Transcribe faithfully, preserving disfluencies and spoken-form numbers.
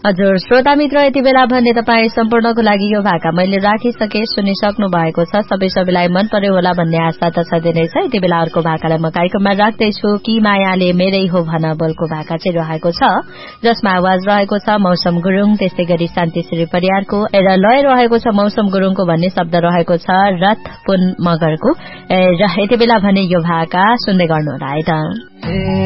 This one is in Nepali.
हजुर श्रोता मित्र यति बेला भने तपाईँ सम्पूर्णको लागि यो भाका मैले राखिसके सुनिसक्नु भएको छ। सबै सबैलाई मन पर्यो होला भन्ने आशा त छँदै नै छ। यति बेला अर्को भाकालाई म कार्यक्रममा राख्दैछु कि मायाले मेरै हो भन बोलको भाका चाहिँ रहेको छ, जसमा आवाज रहेको छ मौसम गुरुङ, त्यस्तै गरी शान्तिश्री परियारको र लय रहेको छ मौसम गुरुङको भन्ने शब्द रहेको छ रथ पुन मगरको। र यति बेला भने यो भाका सुन्दै गर्नु होला है त।